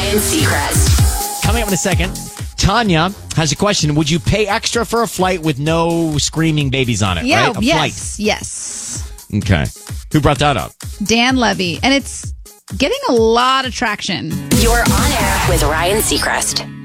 Ryan Seacrest. Coming up in a second, Tanya has a question. Would you pay extra for a flight with no screaming babies on it? Yeah, right? A yes. flight. Okay. Who brought that up? Dan Levy. And it's getting a lot of traction. You're on air with Ryan Seacrest.